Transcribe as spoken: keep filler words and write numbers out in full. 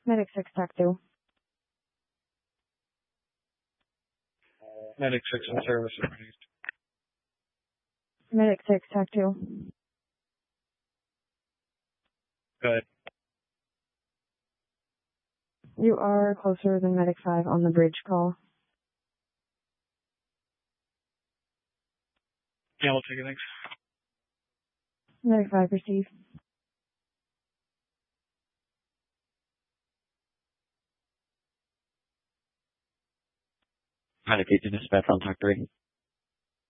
Medic six, Tac two. Medic six in service. Medic six, Tac two. Good. You are closer than Medic five on the bridge call. Yeah, we'll take it, thanks. Medic five, receive. Medic eight to dispatch on Tac three.